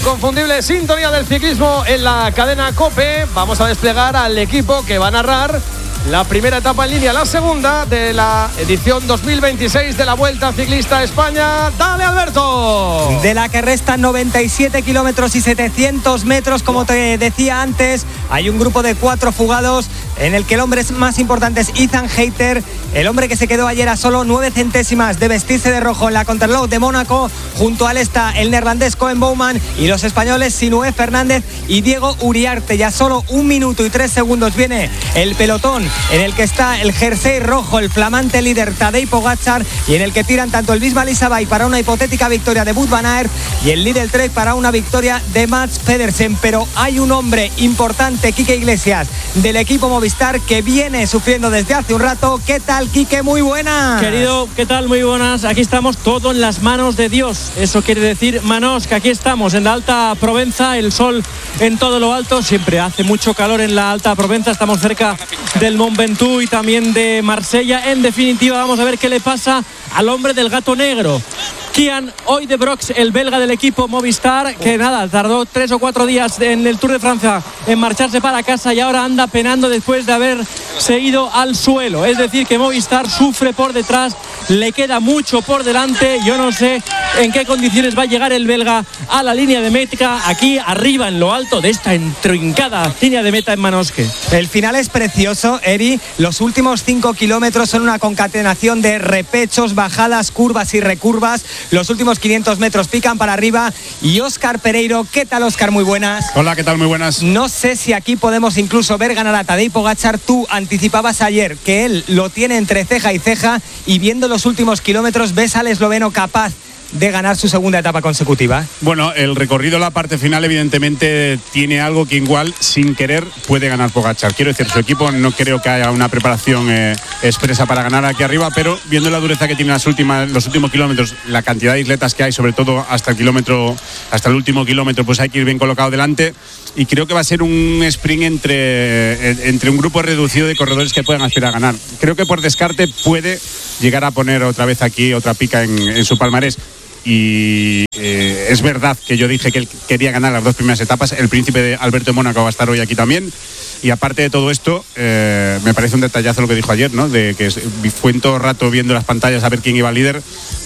inconfundible sintonía del ciclismo en la cadena COPE. Vamos a desplegar al equipo que va a narrar la primera etapa en línea, la segunda de la edición 2026 de la Vuelta Ciclista a España. ¡Dale, Alberto! De la que restan 97 kilómetros y 700 metros, como te decía antes, hay un grupo de 4 fugados en el que el hombre más importante es Ethan Hayter, el hombre que se quedó ayer a solo 9 centésimas de vestirse de rojo en la Contrarreloj de Mónaco. Junto a él está el neerlandés Koen Bouwman y los españoles Sinué Fernández y Diego Uriarte. Ya solo 1 minuto y 3 segundos viene el pelotón en el que está el jersey rojo, el flamante líder Tadej Pogačar, y en el que tiran tanto el Bisbal Isabay para una hipotética victoria de Wout van Aert y el Lidl Trek para una victoria de Mats Pedersen. Pero hay un hombre importante, Quique Iglesias, del equipo Movistar, que viene sufriendo desde hace un rato. ¿Qué tal, Quique? Muy buenas. Querido, ¿qué tal? Muy buenas. Aquí estamos, todo en las manos de Dios. Eso quiere decir, manos, que aquí estamos en la Alta Provenza, el sol en todo lo alto. Siempre hace mucho calor en la Alta Provenza. Estamos cerca del Mont Ventoux y también de Marsella. En definitiva, vamos a ver qué le pasa al hombre del gato negro, Kian Oudebroeks, el belga del equipo Movistar, que nada, tardó 3 o 4 días en el Tour de Francia en marcharse para casa y ahora anda penando después de haberse ido al suelo. Es decir, que Movistar sufre por detrás, le queda mucho por delante. Yo no sé en qué condiciones va a llegar el belga a la línea de meta, aquí arriba en lo alto de esta intrincada línea de meta en Manosque. El final es precioso, Eri. Los últimos 5 kilómetros son una concatenación de repechos, bajadas, curvas y recurvas. Los últimos 500 metros pican para arriba. Y Óscar Pereiro, ¿qué tal, Óscar? Muy buenas. Hola, ¿qué tal? Muy buenas. No sé si aquí podemos incluso ver ganar a Tadej Pogačar. Tú anticipabas ayer que él lo tiene entre ceja y ceja, y viendo los últimos kilómetros, ¿ves al esloveno capaz de ganar su segunda etapa consecutiva? Bueno, el recorrido, la parte final, evidentemente tiene algo que igual, sin querer, puede ganar Pogačar. Quiero decir, su equipo no creo que haya una preparación expresa para ganar aquí arriba, pero viendo la dureza que tiene los últimos kilómetros, la cantidad de isletas que hay, sobre todo hasta el último kilómetro, pues hay que ir bien colocado delante. Y creo que va a ser un sprint entre un grupo reducido de corredores que puedan aspirar a ganar. Creo que por descarte puede llegar a poner otra vez aquí otra pica en su palmarés. Y es verdad que yo dije que él quería ganar las 2 primeras etapas. El príncipe de Alberto de Mónaco va a estar hoy aquí también. Y aparte de todo esto, me parece un detallazo lo que dijo ayer, ¿no? De que fue en todo rato viendo las pantallas a ver quién iba líder.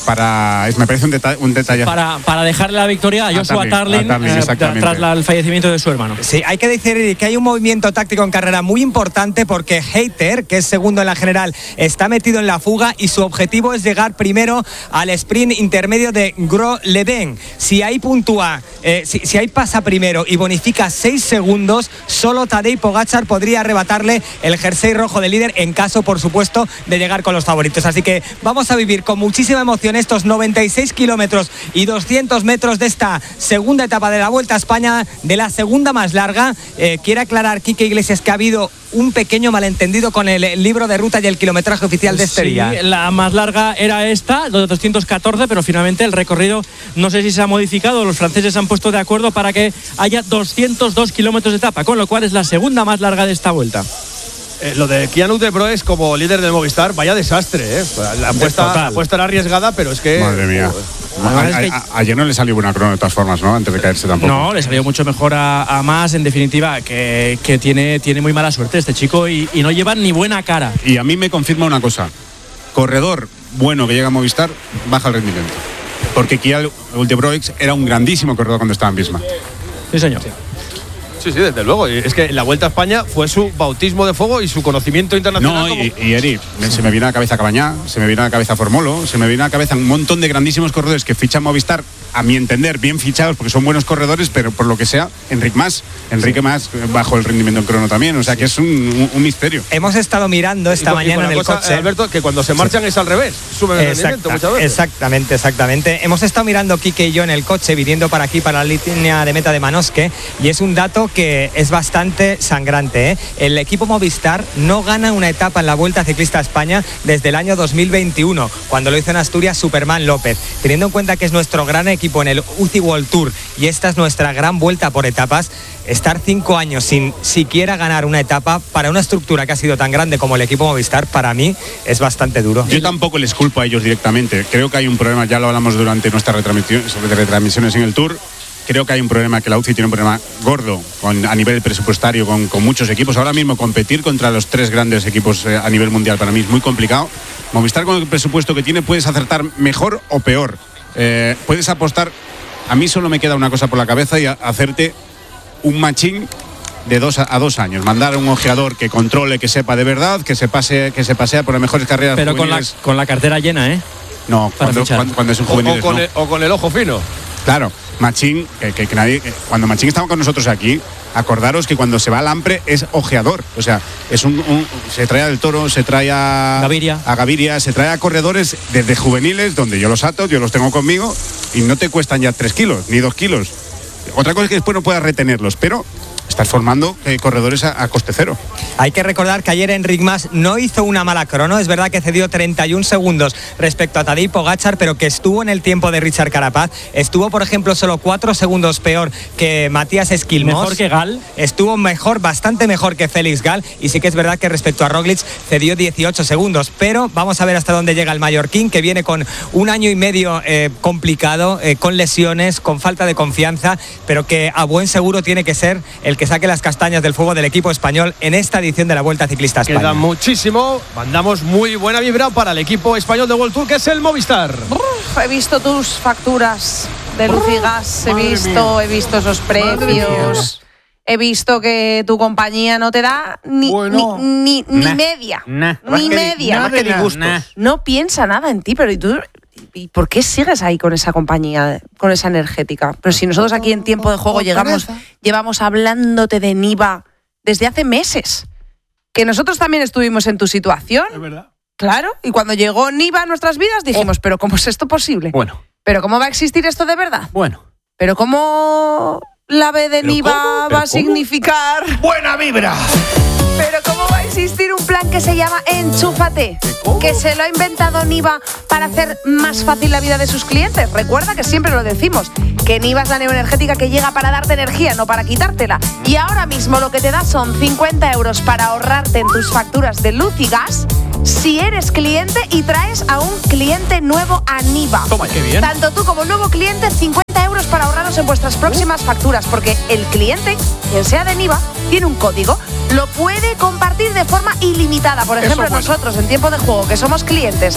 Me parece un detallazo. Para dejarle la victoria a Joshua Tarling tras el fallecimiento de su hermano. Sí, hay que decir que hay un movimiento táctico en carrera muy importante, porque Hayter, que es segundo en la general, está metido en la fuga y su objetivo es llegar primero al sprint intermedio de Gros-les-Bains. Si ahí puntúa, si ahí pasa primero y bonifica 6 segundos, solo Tadej Pogačar podría arrebatarle el jersey rojo de líder, en caso, por supuesto, de llegar con los favoritos. Así que vamos a vivir con muchísima emoción estos 96 kilómetros y 200 metros de esta segunda etapa de la Vuelta a España, de la segunda más larga. Quiere aclarar, Quique Iglesias, que ha habido un pequeño malentendido con el libro de ruta y el kilometraje oficial de este día. La más larga era esta, los 214, pero finalmente el recorrido no sé si se ha modificado. Los franceses se han puesto de acuerdo para que haya 202 kilómetros de etapa, con lo cual es la segunda más larga de esta vuelta. Lo de Kian Oudebroeks como líder del Movistar, vaya desastre, ¿eh? La apuesta era arriesgada, pero es que... Madre mía. Ayer no le salió buena crono de todas formas, ¿no? Antes de caerse tampoco. No, le salió mucho mejor a Mas, en definitiva, que tiene muy mala suerte este chico y no lleva ni buena cara. Y a mí me confirma una cosa: corredor bueno que llega a Movistar, baja el rendimiento. Porque Kian Oudebroeks era un grandísimo corredor cuando estaba en Visma. Sí, señor. Sí, desde luego. Es que la Vuelta a España fue su bautismo de fuego y su conocimiento internacional. No, y Eri, se me viene a la cabeza Cabañá, se me viene a la cabeza Formolo, se me viene a la cabeza un montón de grandísimos corredores que fichan Movistar, a mi entender, bien fichados porque son buenos corredores, pero por lo que sea, Enrique Mas bajo el rendimiento en crono también. O sea que es un misterio. Hemos estado mirando esta mañana en el coche, Alberto, que cuando se marchan es al revés, suben el rendimiento muchas veces. Exactamente. Hemos estado mirando, Quique y yo, en el coche, viniendo para aquí, para la línea de meta de Manosque, y es un dato que es bastante sangrante, ¿eh? El equipo Movistar no gana una etapa en la Vuelta Ciclista a España desde el año 2021, cuando lo hizo en Asturias Superman López. Teniendo en cuenta que es nuestro gran equipo en el UCI World Tour y esta es nuestra gran vuelta por etapas, estar 5 años sin siquiera ganar una etapa para una estructura que ha sido tan grande como el equipo Movistar, para mí es bastante duro. Yo tampoco les culpo a ellos directamente. Creo que hay un problema, ya lo hablamos durante nuestras retransmisiones en el Tour. Creo que hay un problema, que la UCI tiene un problema gordo a nivel presupuestario con muchos equipos. Ahora mismo competir contra los 3 grandes equipos a nivel mundial para mí es muy complicado. Movistar, con el presupuesto que tiene, puedes acertar mejor o peor. Puedes apostar. A mí solo me queda una cosa por la cabeza y hacerte un matching de 2 a 2 años. Mandar a un ojeador que controle, que sepa de verdad, que se pasea por las mejores carreras. Pero con la cartera llena, ¿eh? No, cuando es un juvenil. O con el ojo fino. Claro, Machín, que nadie. Cuando Machín estaba con nosotros aquí, acordaros que cuando se va al Ampre es ojeador. O sea, es se trae al Toro, se trae a Gaviria, se trae a corredores desde juveniles, donde yo los ato, yo los tengo conmigo, y no te cuestan ya 3 kilos, ni 2 kilos. Otra cosa es que después no puedas retenerlos, pero estás formando corredores a coste cero. Hay que recordar que ayer Enric Mas no hizo una mala crono. Es verdad que cedió 31 segundos respecto a Tadej Pogačar, pero que estuvo en el tiempo de Richard Carapaz. Estuvo, por ejemplo, solo 4 segundos peor que Matías Esquilmos. Mejor que Gal. Estuvo bastante mejor que Félix Gal. Y sí que es verdad que respecto a Roglic cedió 18 segundos. Pero vamos a ver hasta dónde llega el mallorquín, que viene con un año y medio complicado, con lesiones, con falta de confianza, pero que a buen seguro tiene que ser el que saque las castañas del fuego del equipo español en esta edición de la Vuelta Ciclista a España. Queda muchísimo. Mandamos muy buena vibra para el equipo español de World Tour, que es el Movistar. He visto tus facturas de luz y gas, he visto esos precios. He visto que tu compañía no te da ni media. Ni media. No piensa nada en ti, pero ¿y por qué sigues ahí con esa compañía, con esa energética? Pero si nosotros aquí en Tiempo de Juego llevamos hablándote de Niva desde hace meses. Que nosotros también estuvimos en tu situación. Es verdad. Claro, y cuando llegó Niva a nuestras vidas dijimos, ¿pero cómo es esto posible? Bueno. ¿Pero cómo va a existir esto de verdad? Bueno. ¿Pero cómo la B de Niva va a significar ¡buena vibra! ¿Pero cómo va a existir un plan que se llama Enchúfate? Que se lo ha inventado Niva para hacer más fácil la vida de sus clientes. Recuerda que siempre lo decimos, que Niva es la neoenergética que llega para darte energía, no para quitártela. Y ahora mismo lo que te da son 50 euros para ahorrarte en tus facturas de luz y gas si eres cliente y traes a un cliente nuevo a Niva. Toma, qué bien. Tanto tú como nuevo cliente, 50 euros para ahorraros en vuestras próximas facturas, porque el cliente, quien sea de Niva, tiene un código. Lo puede compartir de forma ilimitada. Por ejemplo, nosotros en Tiempo de Juego, que somos clientes,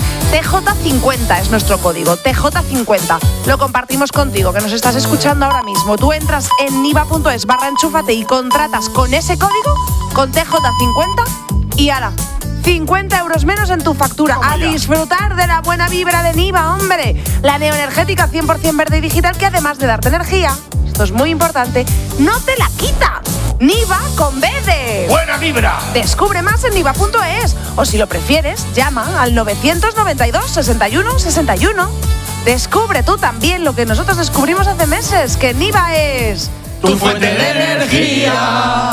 TJ50 es nuestro código, TJ50. Lo compartimos contigo, que nos estás escuchando ahora mismo. Tú entras en niva.es/enchúfate y contratas con ese código, con TJ50, y ala, 50 euros menos en tu factura. A disfrutar de la buena vibra de Niva, hombre. La neoenergética 100% verde y digital, que además de darte energía, esto es muy importante, no te la quita. Niva con B de ¡buena vibra! Descubre más en niva.es, o si lo prefieres, llama al 992 61 61. Descubre tú también lo que nosotros descubrimos hace meses, que Niva es tu fuente de energía.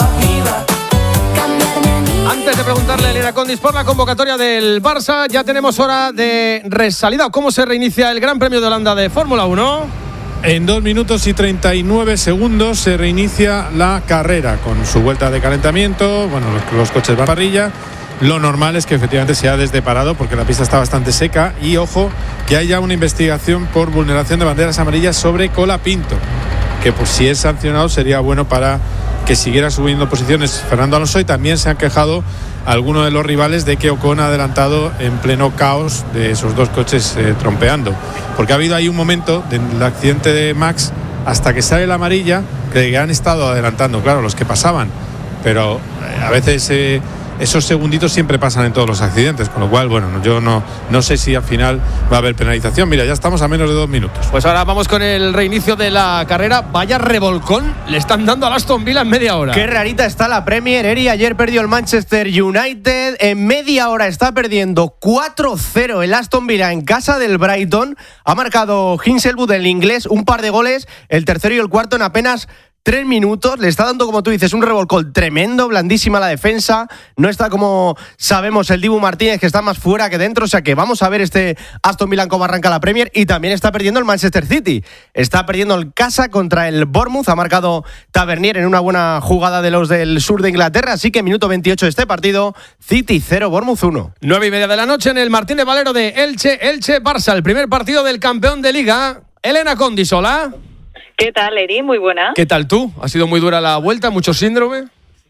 Antes de preguntarle a Elena Condis por la convocatoria del Barça, ya tenemos hora de resalida. ¿Cómo se reinicia el Gran Premio de Holanda de Fórmula 1? En 2 minutos y 39 segundos se reinicia la carrera con su vuelta de calentamiento. Bueno, los coches van a parrilla. Lo normal es que efectivamente sea desde parado, porque la pista está bastante seca. Y ojo, que haya una investigación por vulneración de banderas amarillas sobre Colapinto, que pues si es sancionado sería bueno para que siguiera subiendo posiciones Fernando Alonso. Y también se han quejado algunos de los rivales de que Ocon ha adelantado en pleno caos de esos 2 coches trompeando, porque ha habido ahí un momento del accidente de Max hasta que sale la amarilla que han estado adelantando, claro, los que pasaban, pero a veces esos segunditos siempre pasan en todos los accidentes, con lo cual, bueno, yo no sé si al final va a haber penalización. Mira, ya estamos a menos de 2 minutos. Pues ahora vamos con el reinicio de la carrera. Vaya revolcón le están dando al Aston Villa en media hora. Qué rarita está la Premier. Eri, ayer perdió el Manchester United. En media hora está perdiendo 4-0 el Aston Villa en casa del Brighton. Ha marcado Hinshelwood, el inglés, un par de goles, el tercero y el cuarto en apenas 3 minutos. Le está dando, como tú dices, un revolcón tremendo, blandísima la defensa. No está, como sabemos, el Dibu Martínez, que está más fuera que dentro. O sea que vamos a ver este Aston Villa cómo arranca la Premier. Y también está perdiendo el Manchester City. Está perdiendo el casa contra el Bournemouth. Ha marcado Tavernier en una buena jugada de los del sur de Inglaterra. Así que minuto 28 de este partido, City 0, Bournemouth 1. 9:30 de la noche en el Martínez Valero de Elche, Barça. El primer partido del campeón de Liga. Elena Condis, hola. ¿Qué tal, Eri? Muy buena. ¿Qué tal tú? ¿Ha sido muy dura la vuelta? ¿Mucho síndrome?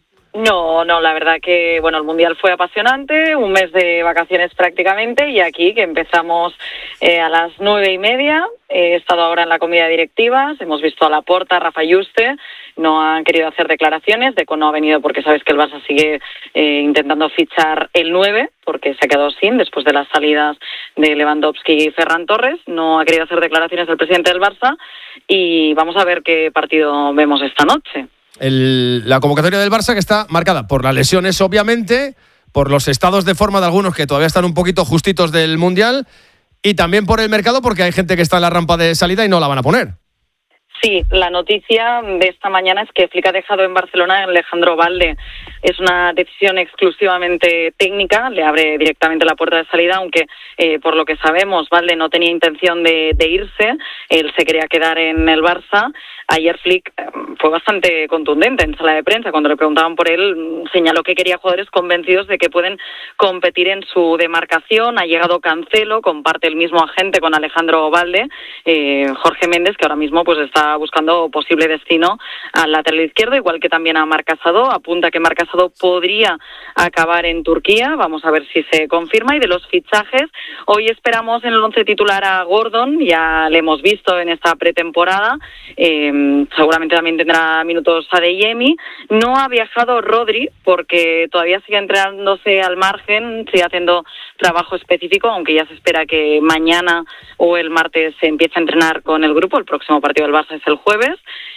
No, la verdad que, bueno, el Mundial fue apasionante, un mes de vacaciones prácticamente, y aquí que empezamos a las 9:30, he estado ahora en la comida de directivas, hemos visto a Laporta, Rafa Yuste, no han querido hacer declaraciones, Deco no ha venido porque sabes que el Barça sigue intentando fichar el 9, porque se ha quedado sin después de las salidas de Lewandowski y Ferran Torres, no ha querido hacer declaraciones el presidente del Barça, y vamos a ver qué partido vemos esta noche. La convocatoria del Barça, que está marcada por las lesiones, obviamente, por los estados de forma de algunos que todavía están un poquito justitos del Mundial, y también por el mercado, porque hay gente que está en la rampa de salida y no la van a poner. Sí, la noticia de esta mañana es que Flick ha dejado en Barcelona a Alejandro Balde. Es una decisión exclusivamente técnica, le abre directamente la puerta de salida, aunque por lo que sabemos Balde no tenía intención de irse, él se quería quedar en el Barça. Ayer Flick fue bastante contundente en sala de prensa. Cuando le preguntaban por él, señaló que quería jugadores convencidos de que pueden competir en su demarcación. Ha llegado Cancelo, comparte el mismo agente con Alejandro Balde. Jorge Méndez, que ahora mismo pues está buscando posible destino al lateral izquierdo, igual que también a Marc Casado. Apunta que Marc Casado podría acabar en Turquía. Vamos a ver si se confirma. Y de los fichajes, hoy esperamos en el 11 titular a Gordon. Ya le hemos visto en esta pretemporada. Seguramente también tendrá minutos Adeyemi. No ha viajado Rodri porque todavía sigue entrenándose al margen, sigue haciendo trabajo específico, aunque ya se espera que mañana o el martes se empiece a entrenar con el grupo. El próximo partido del Barça es el jueves.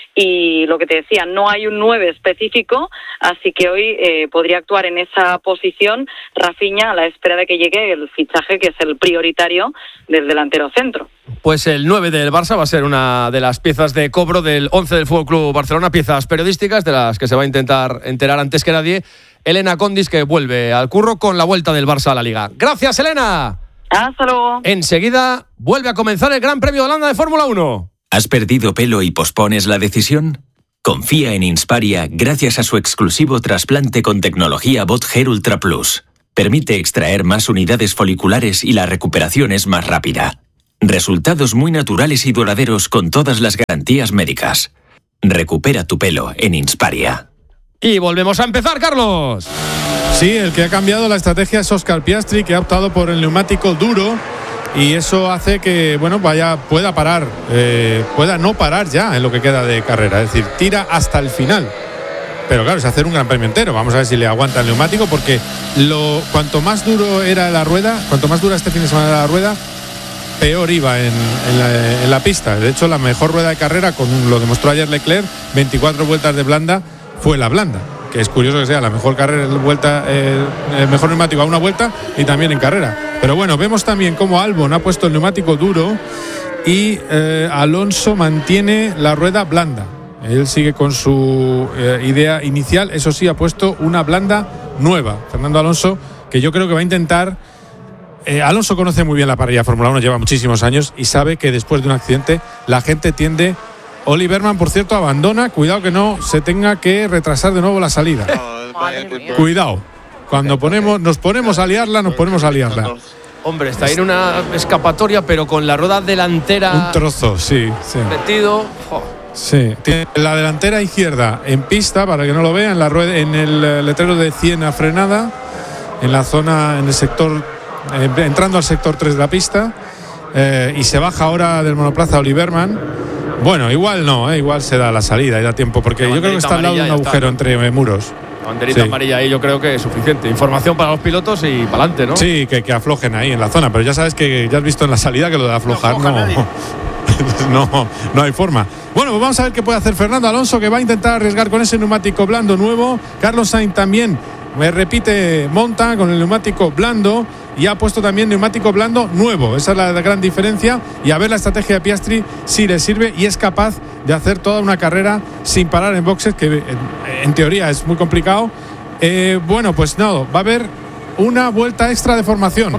Y lo que te decía, no hay un 9 específico, así que hoy podría actuar en esa posición Rafinha a la espera de que llegue el fichaje que es el prioritario del delantero centro. Pues el 9 del Barça va a ser una de las piezas de cobro del 11 del FC Barcelona, piezas periodísticas de las que se va a intentar enterar antes que nadie Elena Condis, que vuelve al curro con la vuelta del Barça a la Liga. ¡Gracias, Elena! Hasta luego. Enseguida vuelve a comenzar el Gran Premio de Holanda de Fórmula 1. ¿Has perdido pelo y pospones la decisión? Confía en Insparia gracias a su exclusivo trasplante con tecnología Bot Hair Ultra Plus. Permite extraer más unidades foliculares y la recuperación es más rápida. Resultados muy naturales y duraderos con todas las garantías médicas. Recupera tu pelo en Insparia. Y volvemos a empezar, Carlos. Sí, el que ha cambiado la estrategia es Óscar Piastri, que ha optado por el neumático duro. Y eso hace que, bueno, pueda no parar ya en lo que queda de carrera. Es decir, tira hasta el final. Pero claro, es hacer un gran premio entero. Vamos a ver si le aguanta el neumático, porque cuanto más duro era la rueda, cuanto más dura este fin de semana era la rueda, peor iba en la pista. De hecho, la mejor rueda de carrera, lo demostró ayer Leclerc, 24 vueltas de blanda, fue la blanda. Que es curioso que sea la mejor carrera vuelta, el mejor neumático a una vuelta y también en carrera. Pero bueno, vemos también cómo Albon ha puesto el neumático duro y Alonso mantiene la rueda blanda. Él sigue con su idea inicial, eso sí, ha puesto una blanda nueva. Fernando Alonso, que yo creo que va a intentar. Alonso conoce muy bien la parrilla de Fórmula 1, lleva muchísimos años y sabe que después de un accidente la gente tiende. Oli Berman, por cierto, abandona. Cuidado que no se tenga que retrasar de nuevo la salida. Cuidado. Cuando nos ponemos a liarla, Hombre, está ahí en una escapatoria, pero con la rueda delantera. Un trozo, sí. Metido. Sí. Tiene la delantera izquierda en pista, para que no lo vean, en el letrero de 100 a frenada, en la zona, en el sector, entrando al sector 3 de la pista. Y se baja ahora del monoplaza Oli Berman. Bueno, igual no, igual se da la salida y da tiempo, porque yo creo que está al lado de un agujero entre muros. La banderita amarilla ahí yo creo que es suficiente. Información para los pilotos y para adelante, ¿no? Sí, que aflojen ahí en la zona, pero ya sabes que ya has visto en la salida que lo de aflojar no hay forma. Bueno, pues vamos a ver qué puede hacer Fernando Alonso, que va a intentar arriesgar con ese neumático blando nuevo. Carlos Sainz también, monta con el neumático blando y ha puesto también neumático blando nuevo. Esa es la gran diferencia, y a ver la estrategia de Piastri si le sirve y es capaz de hacer toda una carrera sin parar en boxes, que en teoría es muy complicado. Bueno, pues no, va a haber una vuelta extra de formación.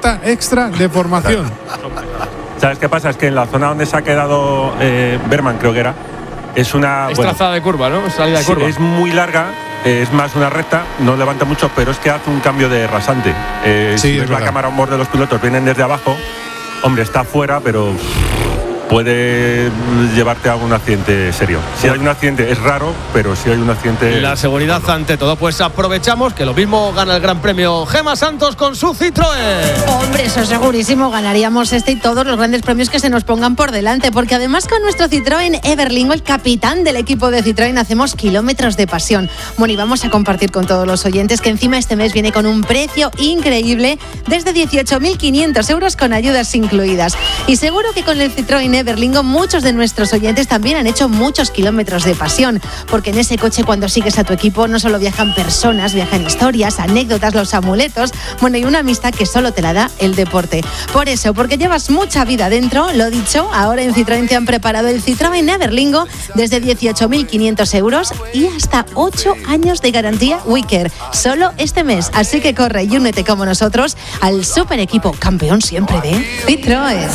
¿Sabes qué pasa? Es que en la zona donde se ha quedado Berman, creo que era, es una trazada de curva, ¿no? Salida de curva. Es muy larga, es más una recta, no levanta mucho, pero es que hace un cambio de rasante. Si ves la cámara on board de los pilotos, vienen desde abajo. Hombre, está fuera, pero puede llevarte a un accidente serio. Si hay un accidente, es raro, pero si hay un accidente... La seguridad ante todo. Pues aprovechamos que lo mismo gana el Gran Premio Gemma Santos con su Citroën. Hombre, eso segurísimo, ganaríamos este y todos los grandes premios que se nos pongan por delante, porque además con nuestro Citroën Everlingo, el capitán del equipo de Citroën, hacemos kilómetros de pasión. Bueno, y vamos a compartir con todos los oyentes que encima este mes viene con un precio increíble, desde 18.500 euros con ayudas incluidas. Y seguro que con el Citroën Everlingo muchos de nuestros oyentes también han hecho muchos kilómetros de pasión, porque en ese coche, cuando sigues a tu equipo, no solo viajan personas, viajan historias, anécdotas, los amuletos, bueno, y una amistad que solo te la da el deporte. Por eso, porque llevas mucha vida dentro, lo dicho, ahora en Citroën te han preparado el Citroën Everlingo desde 18.500 euros y hasta 8 años de garantía Wicker, solo este mes. Así que corre y únete como nosotros al super equipo campeón siempre de Citroën.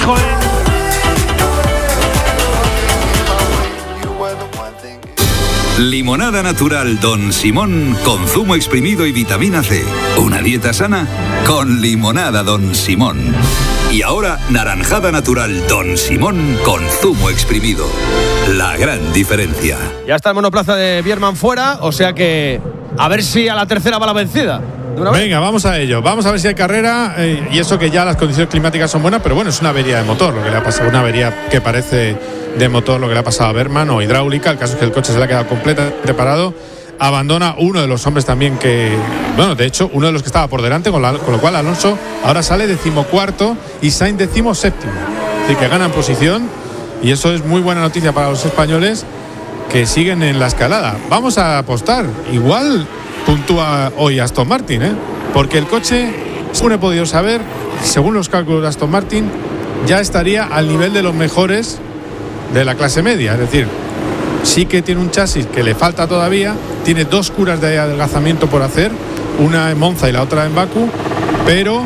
Limonada natural Don Simón con zumo exprimido y vitamina C. Una dieta sana con limonada Don Simón. Y ahora naranjada natural Don Simón con zumo exprimido. La gran diferencia. Ya está el monoplaza de Biermann fuera, o sea que a ver si a la tercera va la vencida. Venga, vamos a ello. Vamos a ver si hay carrera, y eso que ya las condiciones climáticas son buenas, pero bueno, es una avería de motor lo que le ha pasado, una avería que parece de motor lo que le ha pasado a Biermann, o hidráulica. El caso es que el coche se le ha quedado completamente parado. Abandona uno de los hombres también que, bueno, de hecho, uno de los que estaba por delante, con lo cual Alonso ahora sale 14º y Sainz 17º. Así que ganan posición, y eso es muy buena noticia para los españoles que siguen en la escalada. Vamos a apostar, igual puntúa hoy Aston Martin, porque el coche, según he podido saber, según los cálculos de Aston Martin, ya estaría al nivel de los mejores de la clase media. Es decir, sí que tiene un chasis que le falta todavía, tiene 2 curas de adelgazamiento por hacer, una en Monza y la otra en Bakú, pero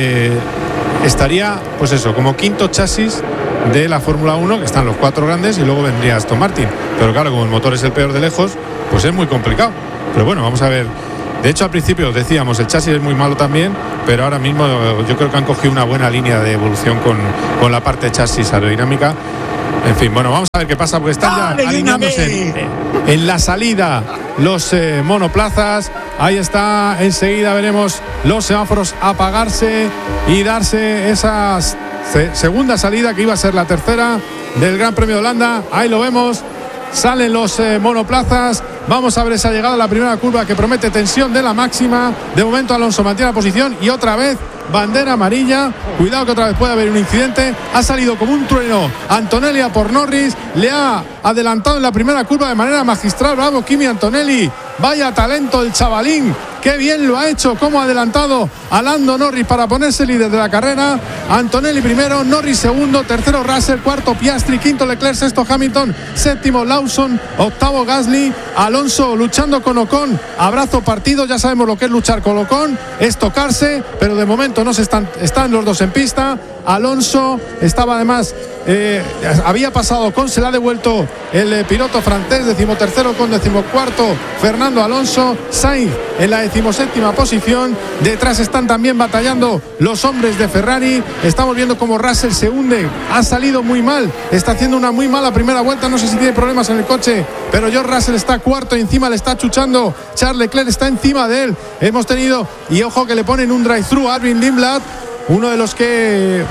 estaría, pues eso, como quinto chasis de la Fórmula 1, que están los 4 grandes, y luego vendría Aston Martin. Pero claro, como el motor es el peor de lejos, pues es muy complicado. Pero bueno, vamos a ver. De hecho, al principio decíamos, el chasis es muy malo también, pero ahora mismo yo creo que han cogido una buena línea de evolución con la parte de chasis aerodinámica. En fin, bueno, vamos a ver qué pasa, porque están ya alineándose en la salida los monoplazas. Ahí está, enseguida veremos los semáforos apagarse y darse esa segunda salida que iba a ser la tercera del Gran Premio de Holanda. Ahí lo vemos, salen los monoplazas. Vamos a ver esa llegada a la primera curva que promete tensión de la máxima. De momento Alonso mantiene la posición y otra vez bandera amarilla. Cuidado que otra vez puede haber un incidente. Ha salido como un trueno Antonelli a por Norris. Le ha adelantado en la primera curva de manera magistral. Bravo Kimi Antonelli. Vaya talento el chavalín. Qué bien lo ha hecho, cómo ha adelantado a Lando Norris para ponerse líder de la carrera. Antonelli primero, Norris segundo, tercero Russell, cuarto Piastri, quinto Leclerc, sexto Hamilton, séptimo Lawson, octavo Gasly. Alonso luchando con Ocon, abrazo partido, ya sabemos lo que es luchar con Ocon, es tocarse, pero de momento no se están los dos en pista. Alonso estaba además, había pasado Ocon, se le ha devuelto el piloto francés, 13º con 14º Fernando Alonso. Sainz en la 17ª posición. Detrás están también batallando los hombres de Ferrari. Estamos viendo cómo Russell se hunde, ha salido muy mal, está haciendo una muy mala primera vuelta, no sé si tiene problemas en el coche, pero George Russell está cuarto, encima le está chuchando Charles Leclerc, está encima de él. Hemos tenido, y ojo que le ponen un drive-thru a Arvin Lindblad, uno de los que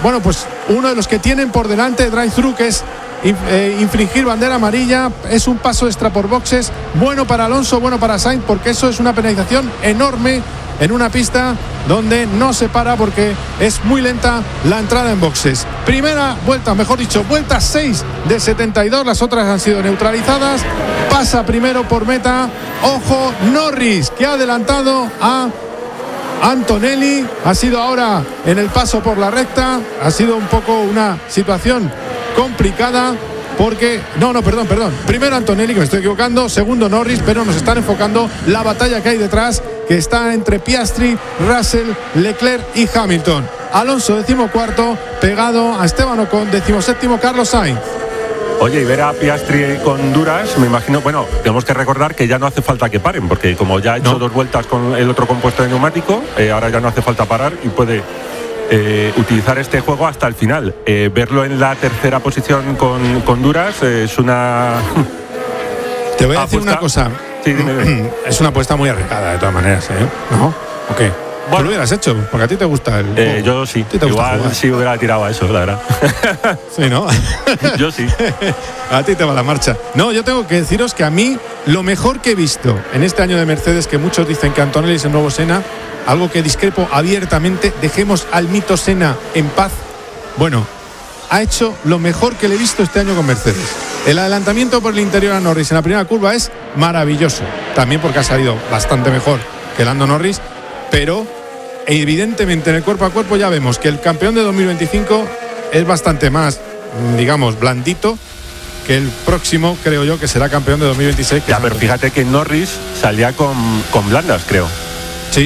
tienen por delante drive-thru, que es infringir bandera amarilla. Es un paso extra por boxes, bueno para Alonso, bueno para Sainz, porque eso es una penalización enorme en una pista donde no se para porque es muy lenta la entrada en boxes. Primera vuelta, mejor dicho, vuelta 6 de 72, las otras han sido neutralizadas. Pasa primero por meta, ojo, Norris, que ha adelantado a Antonelli. Ha sido ahora en el paso por la recta, ha sido un poco una situación complicada porque, perdón, primero Antonelli, que me estoy equivocando, segundo Norris, pero nos están enfocando la batalla que hay detrás, que está entre Piastri, Russell, Leclerc y Hamilton. Alonso 14º, pegado a Esteban Ocon, 17º Carlos Sainz. Oye, y ver a Piastri con duras, me imagino, bueno, tenemos que recordar que ya no hace falta que paren, porque como ya ha hecho 2 vueltas con el otro compuesto de neumático, ahora ya no hace falta parar y puede utilizar este juego hasta el final. Verlo en la tercera posición con Honduras es una... Te voy a decir una cosa. Sí, dime. Es una apuesta muy arriesgada, de todas maneras, ¿no? ¿O qué? Bueno, ¿tú lo hubieras hecho? Porque a ti te gusta el juego. Yo sí. Igual sí hubiera tirado a eso, la verdad. Sí, ¿no? Yo sí. A ti te va la marcha. No, yo tengo que deciros que a mí lo mejor que he visto en este año de Mercedes, que muchos dicen que Antonelli es el nuevo Senna, algo que discrepo abiertamente, dejemos al mito Senna en paz. Bueno, ha hecho lo mejor que le he visto este año con Mercedes. El adelantamiento por el interior a Norris en la primera curva es maravilloso. También porque ha salido bastante mejor que Lando Norris, pero evidentemente en el cuerpo a cuerpo ya vemos que el campeón de 2025 es bastante más, digamos, blandito que el próximo, creo yo, que será campeón de 2026. Ya, pero fíjate que Norris salía con blandas, creo. Sí.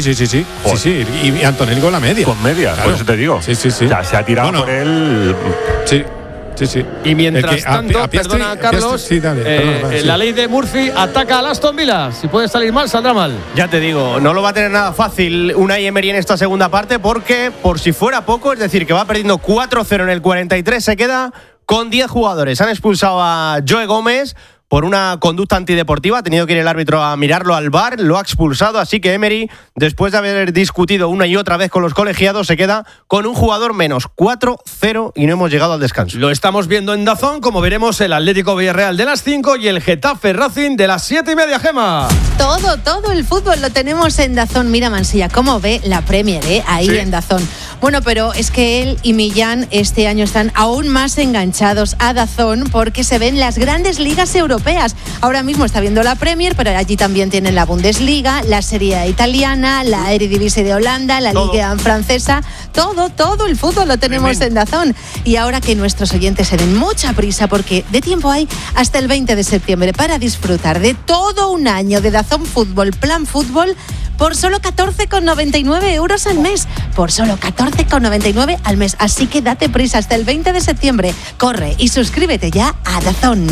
Y Antonelli con la media. Con media, claro. Por eso te digo. Sí. Ya se ha tirado por él. Sí. Y mientras tanto, perdona, Carlos, la ley de Murphy ataca al Aston Villa. Si puede salir mal, saldrá mal. Ya te digo, no lo va a tener nada fácil Unai Emery en esta segunda parte, porque por si fuera poco, es decir, que va perdiendo 4-0 en el 43, se queda con 10 jugadores. Han expulsado a Joe Gómez por una conducta antideportiva. Ha tenido que ir el árbitro a mirarlo al VAR, lo ha expulsado, así que Emery, después de haber discutido una y otra vez con los colegiados, se queda con un jugador menos, 4-0, y no hemos llegado al descanso. Lo estamos viendo en DAZN, como veremos el Atlético Villarreal de las 5 y el Getafe Racing de las 7:30, Gema. Todo el fútbol lo tenemos en DAZN. Mira, Mansilla, cómo ve la Premier, ahí en DAZN. Bueno, pero es que él y Millán este año están aún más enganchados a DAZN porque se ven las grandes ligas europeas. Ahora mismo está viendo la Premier, pero allí también tienen la Bundesliga, la Serie A italiana, la Eredivisie de Holanda, la Liga 1 francesa. Todo el fútbol lo tenemos en DAZN. Y ahora que nuestros oyentes se den mucha prisa, porque de tiempo hay hasta el 20 de septiembre para disfrutar de todo un año de DAZN Fútbol, Plan Fútbol, por solo 14,99 euros al mes. Por solo 14,99 al mes. Así que date prisa hasta el 20 de septiembre. Corre y suscríbete ya a DAZN.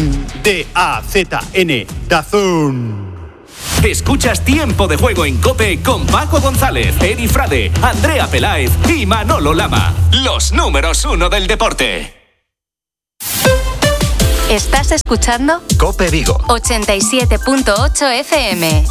DAZN, DAZN. Escuchas Tiempo de Juego en COPE con Paco González, Eri Frade, Andrea Peláez y Manolo Lama. Los números 1 del deporte. ¿Estás escuchando? COPE Vigo 87.8 FM.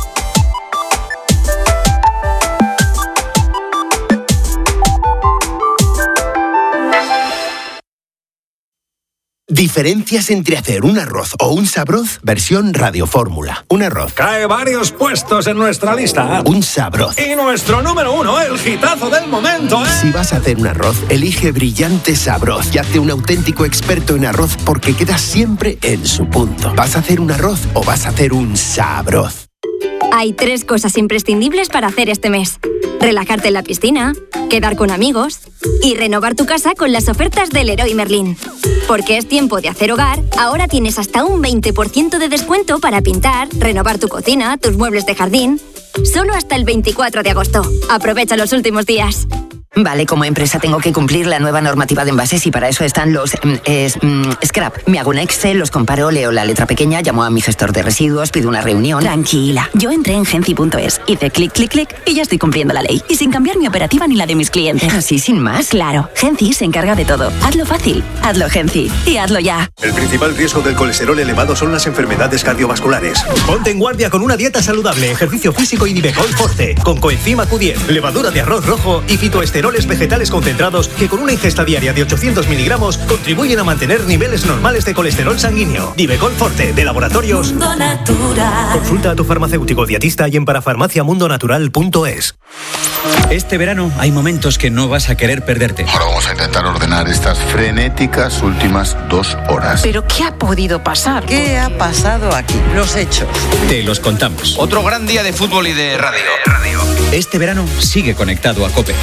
Diferencias entre hacer un arroz o un sabroz, versión radiofórmula. Un arroz. Cae varios puestos en nuestra lista. Un sabroz. Y nuestro número 1, el hitazo del momento, ¿eh? Si vas a hacer un arroz, elige Brillante Sabroz y hazte un auténtico experto en arroz porque quedas siempre en su punto. ¿Vas a hacer un arroz o vas a hacer un sabroz? Hay 3 cosas imprescindibles para hacer este mes. Relajarte en la piscina, quedar con amigos y renovar tu casa con las ofertas del Leroy Merlin. Porque es tiempo de hacer hogar, ahora tienes hasta un 20% de descuento para pintar, renovar tu cocina, tus muebles de jardín. Solo hasta el 24 de agosto. Aprovecha los últimos días. Vale, como empresa tengo que cumplir la nueva normativa de envases y para eso están los scrap. Me hago un Excel, los comparo, leo la letra pequeña, llamo a mi gestor de residuos, pido una reunión. Tranquila, yo entré en Genci.es, hice clic, clic, clic y ya estoy cumpliendo la ley. Y sin cambiar mi operativa ni la de mis clientes. Así, sin más. Claro, Genci se encarga de todo. Hazlo fácil, hazlo Genci y hazlo ya. El principal riesgo del colesterol elevado son las enfermedades cardiovasculares. Ponte en guardia con una dieta saludable, ejercicio físico y Nivecol Forte, con coenzima Q10, levadura de arroz rojo y fitoesteroles vegetales concentrados que con una ingesta diaria de 800 miligramos contribuyen a mantener niveles normales de colesterol sanguíneo. Nivecol Forte, de Laboratorios Mundo Natural. Consulta a tu farmacéutico dietista y en parafarmaciamundonatural.es. Este verano hay momentos que no vas a querer perderte. Ahora vamos a intentar ordenar estas frenéticas últimas 2 horas. ¿Pero qué ha podido pasar? ¿Qué ha pasado aquí? Los hechos. Te los contamos. Otro gran día de fútbol y de radio. Este verano sigue conectado a COPE.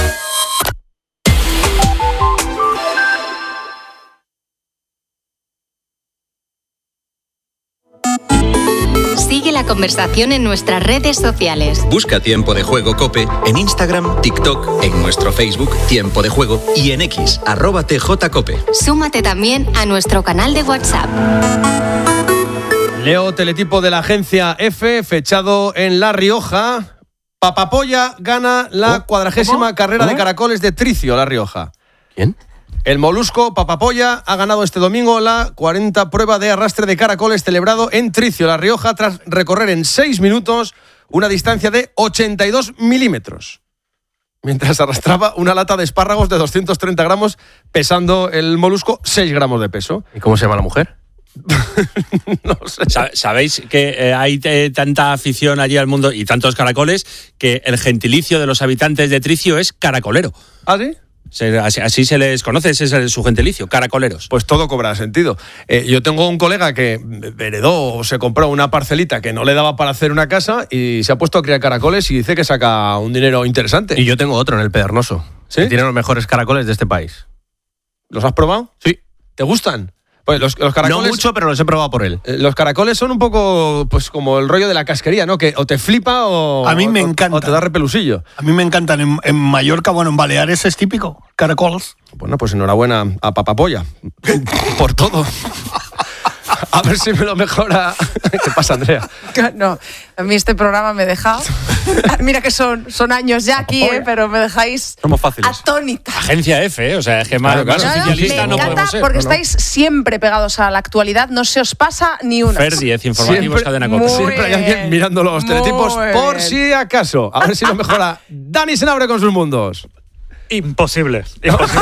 Sigue la conversación en nuestras redes sociales. Busca Tiempo de Juego COPE en Instagram, TikTok, en nuestro Facebook Tiempo de Juego y en X, @TJCOPE. Súmate también a nuestro canal de WhatsApp. Leo teletipo de la agencia F, fechado en La Rioja. Papapolla gana la 40ª carrera de caracoles de Tricio, La Rioja. ¿Quién? El molusco Papapolla ha ganado este domingo la 40 prueba de arrastre de caracoles celebrado en Tricio, La Rioja, tras recorrer en 6 minutos una distancia de 82 milímetros. Mientras arrastraba una lata de espárragos de 230 gramos, pesando el molusco 6 gramos de peso. ¿Y cómo se llama la mujer? No sé. ¿Sabéis que hay tanta afición allí al mundo y tantos caracoles que el gentilicio de los habitantes de Tricio es caracolero? ¿Ah, sí? Así se les conoce, ese es su gentilicio, caracoleros. Pues todo cobra sentido. Yo tengo un colega que heredó o se compró una parcelita que no le daba para hacer una casa y se ha puesto a criar caracoles y dice que saca un dinero interesante. Y yo tengo otro en el Pedregoso. ¿Sí? Que tiene los mejores caracoles de este país. ¿Los has probado? Sí. ¿Te gustan? Pues los caracoles, no mucho, pero los he probado por él. Los caracoles son un poco pues como el rollo de la casquería, ¿no? Que o te flipa o a mí me encanta. O te da repelusillo. A mí me encantan. En Mallorca, bueno, en Baleares es típico. Caracoles. Bueno, pues enhorabuena a Papapolla por todo. A ver si me lo mejora. ¿Qué pasa, Andrea? No, a mí este programa me deja... Mira que son años ya aquí, pero me dejáis Somos fáciles. atónita. Agencia F, o sea, es que más oficialista no podemos ser. Porque estáis siempre pegados a la actualidad, no se os pasa ni una. Fer 10, informativos, siempre, Cadena COPE. Siempre hay alguien mirando los teletipos por si acaso. A ver si lo mejora Dani Senabre con sus mundos. Imposible. No, o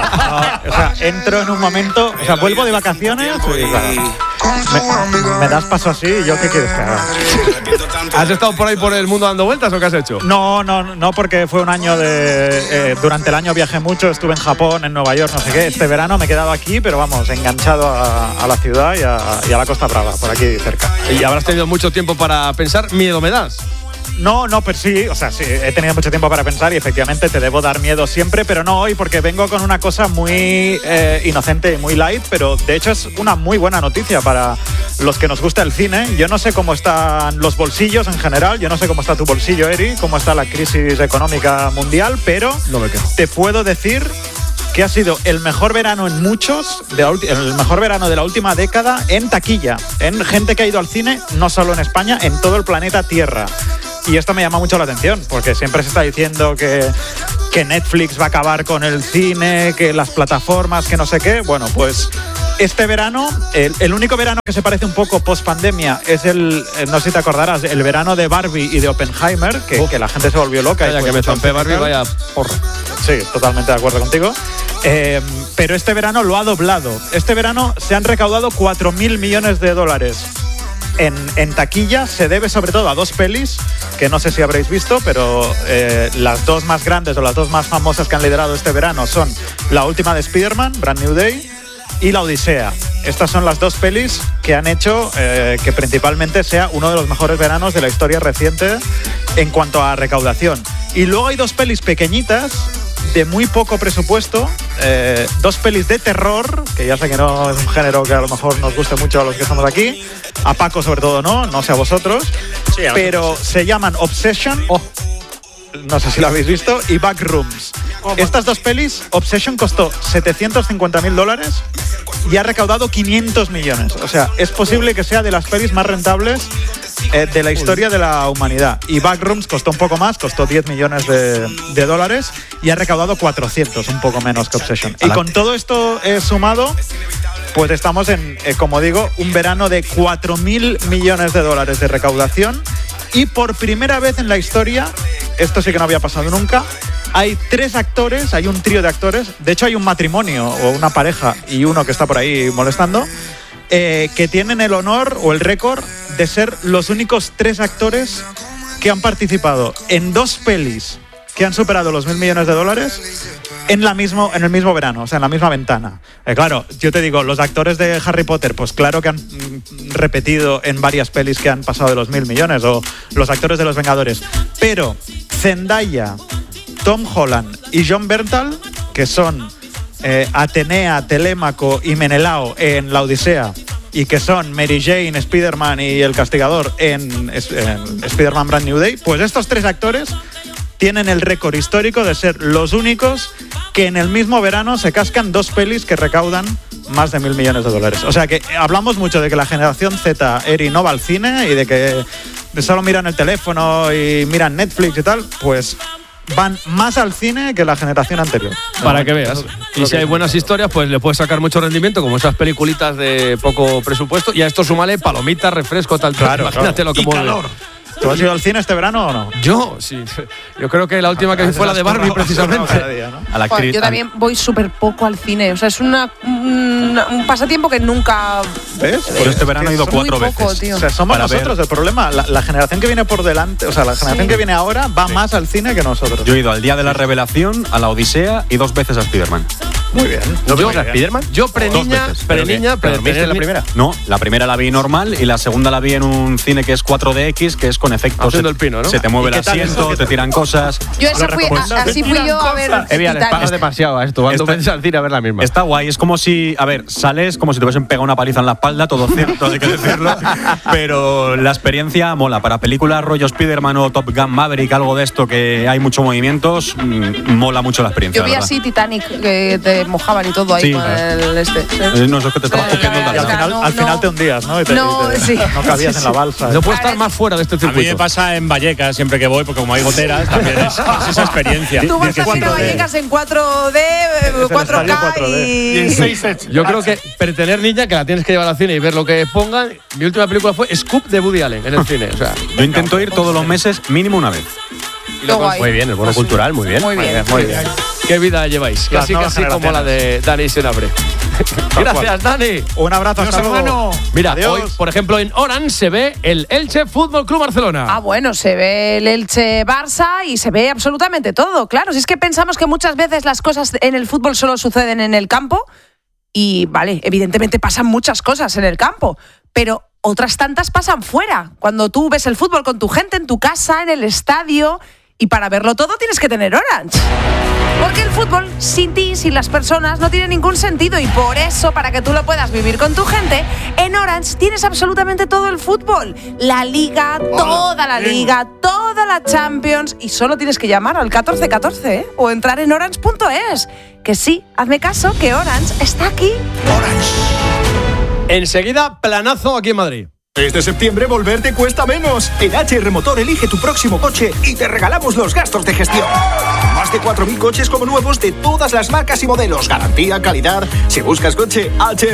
sea, entro en un momento, o sea, vuelvo de vacaciones y claro, me das paso así y yo qué quieres que haga. ¿Has estado por ahí por el mundo dando vueltas o qué has hecho? No, porque fue un año durante el año viajé mucho, estuve en Japón, en Nueva York, no sé qué. Este verano me he quedado aquí, pero vamos, enganchado a la ciudad y a la Costa Brava, por aquí cerca. Y habrás tenido mucho tiempo para pensar, miedo me das. No, pero sí, o sea, sí, he tenido mucho tiempo para pensar y efectivamente te debo dar miedo siempre, pero no hoy porque vengo con una cosa muy inocente y muy light, pero de hecho es una muy buena noticia para los que nos gusta el cine. Yo no sé cómo están los bolsillos en general, yo no sé cómo está tu bolsillo, Eri, cómo está la crisis económica mundial, pero te puedo decir que ha sido el mejor verano en muchos, el mejor verano de la última década en taquilla, en gente que ha ido al cine, no solo en España, en todo el planeta Tierra. Y esto me llama mucho la atención, porque siempre se está diciendo que Netflix va a acabar con el cine, que las plataformas, que no sé qué. Bueno, pues este verano, el único verano que se parece un poco post-pandemia es no sé si te acordarás, el verano de Barbie y de Oppenheimer, que la gente se volvió loca. Vaya, que me zampé Barbie, vaya porra. Sí, totalmente de acuerdo contigo. Pero este verano lo ha doblado. Este verano se han recaudado 4.000 millones de dólares. En taquilla se debe sobre todo a dos pelis que no sé si habréis visto, pero las dos más grandes o las dos más famosas que han liderado este verano son la última de Spider-Man, Brand New Day, y La Odisea. Estas son las dos pelis que han hecho que principalmente sea uno de los mejores veranos de la historia reciente en cuanto a recaudación. Y luego hay dos pelis pequeñitas de muy poco presupuesto, dos pelis de terror, que ya sé que no es un género que a lo mejor nos guste mucho a los que estamos aquí, a Paco sobre todo no sé a vosotros, sí, pero se llaman Obsession, no sé si lo habéis visto, y Backrooms. Estas dos pelis, Obsession costó $750.000 y ha recaudado 500 millones. O sea, es posible que sea de las pelis más rentables de la historia de la humanidad. Y Backrooms costó un poco más, costó 10 millones de dólares y ha recaudado 400, un poco menos que Obsession. Y con todo esto sumado, pues estamos en, como digo, un verano de 4.000 millones de dólares de recaudación. Y por primera vez en la historia, esto sí que no había pasado nunca, hay tres actores, hay un trío de actores, de hecho hay un matrimonio o una pareja y uno que está por ahí molestando, que tienen el honor o el récord de ser los únicos tres actores que han participado en dos pelis que han superado los 1.000 millones de dólares en el mismo verano, o sea, en la misma ventana. Claro, yo te digo, los actores de Harry Potter, pues claro que han repetido en varias pelis que han pasado de los 1.000 millones, o los actores de Los Vengadores. Pero Zendaya, Tom Holland y Jon Bernthal, que son Atenea, Telémaco y Menelao en La Odisea, y que son Mary Jane, Spider-Man y El Castigador en Spider-Man Brand New Day, pues estos tres actores tienen el récord histórico de ser los únicos que en el mismo verano se cascan dos pelis que recaudan más de 1.000 millones de dólares. O sea que hablamos mucho de que la generación Z, Eri, no va al cine y de que solo miran el teléfono y miran Netflix y tal, pues van más al cine que la generación anterior. Para que veas. Y si hay buenas historias, pues le puedes sacar mucho rendimiento, como esas peliculitas de poco presupuesto. Y a esto súmale palomitas, refresco, tal. Claro, imagínate lo que mueve. calor. ¿Tú has ido al cine este verano o no? Yo, sí. Yo creo que la última que vi fue la de Barbie, precisamente. A la actriz, Yo también voy súper poco al cine. O sea, es un pasatiempo que nunca. ¿Ves? Pues este verano he ido 4 muy poco, veces. tío. O sea, somos Para nosotros el problema. La generación que viene por delante, o sea, la generación que viene ahora va más al cine que nosotros. Yo he ido al Día de la Revelación, a la Odisea y 2 veces a Spider-Man. Muy bien. Yo pre-niña, ¿Dormiste la primera? No, la primera la vi normal y la segunda la vi en un cine que es 4DX, que es con efectos. Haciendo el pino, ¿no? Se te mueve el ¿Y qué tal asiento, eso? te tiran cosas. Yo así fui yo a ver. Evia, les pagas demasiado a esto. Cuando ves al cine a ver la misma. Está guay, es como si, a ver, sales como si te hubiesen pegado una paliza en la espalda, todo cierto, hay que decirlo, pero la experiencia mola. Para películas rollo Spider-Man o Top Gun Maverick, algo de esto que hay muchos movimientos, mola mucho la experiencia. Yo vi la verdad. así Titanic, que te mojaban y todo ahí Sí, con el este. No, eso es que te estabas copiando el Y al Darius. final te hundías, ¿no? No, sí. No cabías en la balsa. No puedo estar más fuera de este A mí me circuito. pasa en Vallecas siempre que voy, porque como hay goteras, también es esa experiencia. Tú vas a ir a Vallecas en 4D, 4K y en 6 sets. Yo creo que para tener niña, que la tienes que llevar al cine y ver lo que pongan. Mi última película fue Scoop de Woody Allen en el cine. O sea, Yo intento ir todos los meses mínimo una vez. Qué guay. Muy bien, el bono cultural, muy bien. Muy bien. Muy bien. ¿qué vida lleváis? Las Casi nuevas como la de Dani Senabre. Gracias, Dani. Un abrazo, hasta luego. Mira, Adiós. hoy, por ejemplo, en Orange se ve el Elche Fútbol Club Barcelona. Ah, bueno, se ve el Elche Barça y se ve absolutamente todo, claro. Si es que pensamos que muchas veces las cosas en el fútbol solo suceden en el campo y, vale, evidentemente pasan muchas cosas en el campo, pero otras tantas pasan fuera. Cuando tú ves el fútbol con tu gente, en tu casa, en el estadio, y para verlo todo tienes que tener Orange. Porque el fútbol, sin ti, sin las personas, no tiene ningún sentido. Y por eso, para que tú lo puedas vivir con tu gente, en Orange tienes absolutamente todo el fútbol. La Liga, toda la Liga, toda la Champions. Y solo tienes que llamar al 1414, ¿eh? O entrar en orange.es. Que sí, hazme caso, que Orange está aquí. Enseguida, planazo aquí en Madrid. Este septiembre volver te cuesta menos. En HR Motor elige tu próximo coche y te regalamos los gastos de gestión. Más de 4.000 coches como nuevos de todas las marcas y modelos. Garantía, calidad. Si buscas coche, HR